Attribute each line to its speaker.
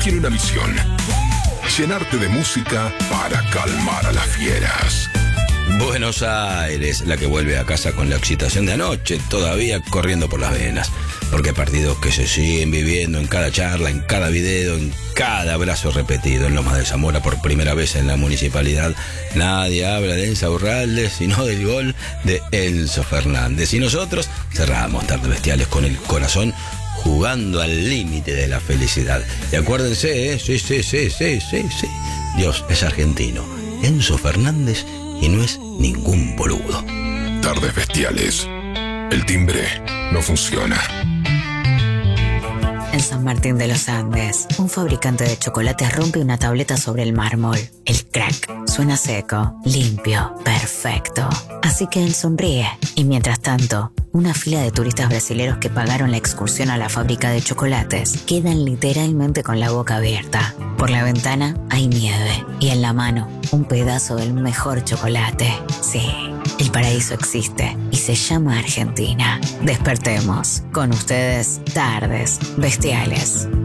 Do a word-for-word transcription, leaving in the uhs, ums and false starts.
Speaker 1: tiene una misión: llenarte de música para calmar a las fieras.
Speaker 2: Buenos Aires, la que vuelve a casa con la excitación de anoche, todavía corriendo por las venas. Porque hay partidos que se siguen viviendo en cada charla, en cada video, en cada abrazo repetido. En Lomas de Zamora, por primera vez en la municipalidad, nadie habla de Insaurralde, sino del gol de Enzo Fernández. Y nosotros cerramos Tardes Bestiales con el corazón jugando al límite de la felicidad. Y acuérdense, ¿eh? sí, sí, sí, sí, sí, sí. Dios es argentino, Enzo Fernández, y no es ningún boludo.
Speaker 1: Tardes Bestiales. El timbre no funciona.
Speaker 3: En San Martín de los Andes, un fabricante de chocolates rompe una tableta sobre el mármol. El crack suena seco, limpio, perfecto. Así que él sonríe. Y mientras tanto, una fila de turistas brasileños que pagaron la excursión a la fábrica de chocolates quedan literalmente con la boca abierta. Por la ventana hay nieve y en la mano un pedazo del mejor chocolate. Sí, el paraíso existe y se llama Argentina. Despertemos. Con ustedes, Tardes Bestiales.